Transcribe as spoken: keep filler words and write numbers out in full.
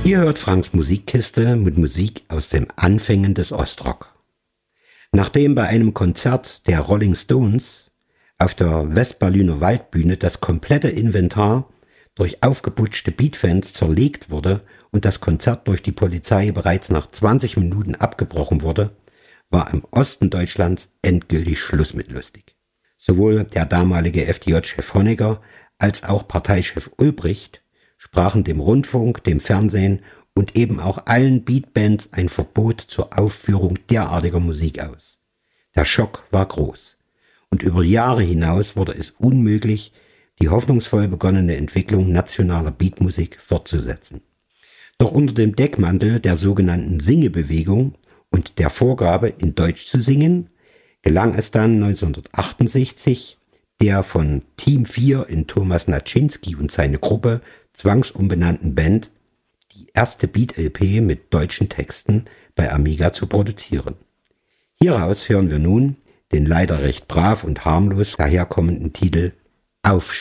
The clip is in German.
Ihr hört Franks Musikkiste mit Musik aus den Anfängen des Ostrock. Nachdem bei einem Konzert der Rolling Stones auf der Westberliner Waldbühne das komplette Inventar durch aufgeputschte Beatfans zerlegt wurde und das Konzert durch die Polizei bereits nach zwanzig Minuten abgebrochen wurde, war im Osten Deutschlands endgültig Schluss mit lustig. Sowohl der damalige F D J-Chef Honecker als auch Parteichef Ulbricht sprachen dem Rundfunk, dem Fernsehen und eben auch allen Beatbands ein Verbot zur Aufführung derartiger Musik aus. Der Schock war groß. Und über Jahre hinaus wurde es unmöglich, die hoffnungsvoll begonnene Entwicklung nationaler Beatmusik fortzusetzen. Doch unter dem Deckmantel der sogenannten Singebewegung und der Vorgabe, in Deutsch zu singen, gelang es dann neunzehnhundertachtundsechzig, der von Team vier in Thomas Naczynski und seine Gruppe zwangsumbenannten Band, die erste Beat-L P mit deutschen Texten bei Amiga zu produzieren. Hieraus hören wir nun den leider recht brav und harmlos daherkommenden Titel Aufstand.